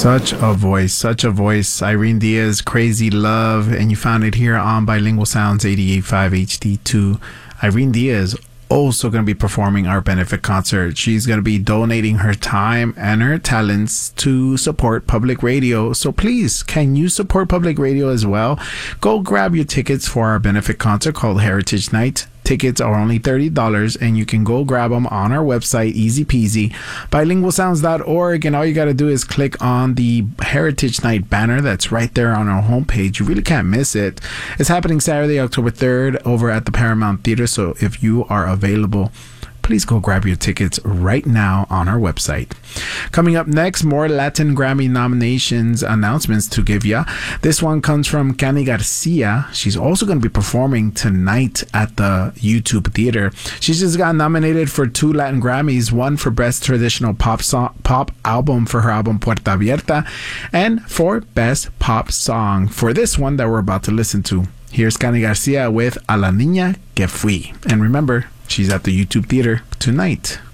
Such a voice, such a voice. Irene Diaz, Crazy Love, and you found it here on Bilingual Sounds 88.5 HD2. Irene Diaz also going to be performing our benefit concert. She's going to be donating her time and her talents to support public radio. So please, can you support public radio as well? Go grab your tickets for our benefit concert called Heritage Night. Tickets are only $30 and you can go grab them on our website, easy peasy, bilingualsounds.org, and all you got to do is click on the Heritage Night banner that's right there on our homepage. You really can't miss it. It's happening Saturday, October 3rd over at the Paramount Theater, so if you are available, please go grab your tickets right now on our website. Coming up next, more Latin Grammy nominations announcements to give ya. This one comes from Cani Garcia. She's also going to be performing tonight at the YouTube Theater. She just got nominated for 2 Latin Grammys, one for Best Traditional Pop Album for her album Puerta Abierta, and for Best Pop Song for this one that we're about to listen to. Here's Cani Garcia with A la Niña que Fui. And remember, she's at the YouTube Theater tonight.